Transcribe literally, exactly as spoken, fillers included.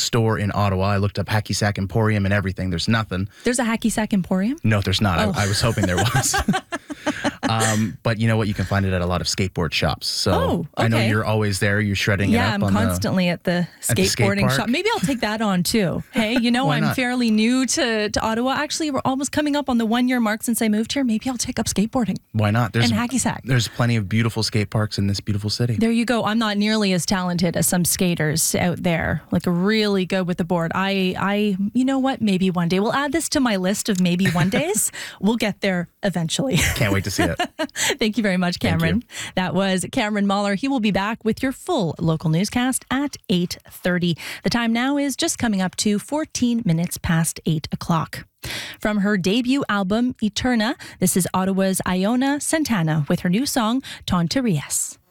store in Ottawa. I looked up Hacky Sack Emporium and everything. There's nothing. There's a Hacky Sack Emporium? No, there's not. Oh. I, I was hoping there was. um, but you know what? You can find it at a lot of skateboard shops. So Oh, okay. I know you're always there. You're shredding Yeah, it up I'm on constantly the, at the at the skate skateboarding park. shop. Maybe I'll take that on too. Hey, you know, Why I'm not? fairly new to, to Ottawa. Actually, we're almost coming up on the one year mark since I moved here. Maybe I'll take up skateboarding Why not? There's and hacky sack. There's plenty of beautiful skate parks in this beautiful city. There you go. I'm not nearly as talented as some skaters out there, like really good with the board. I, I, you know what? Maybe one day we'll add this to my list of maybe one days. We'll get there eventually. Can't wait to see it. Thank you very much, Cameron. That was Cameron Mahler. He will be back with your full local newscast at eight thirty. The time now is just coming up to fourteen minutes past eight o'clock. From her debut album, Eterna, this is Ottawa's Iona Santana with her new song, Tonterias.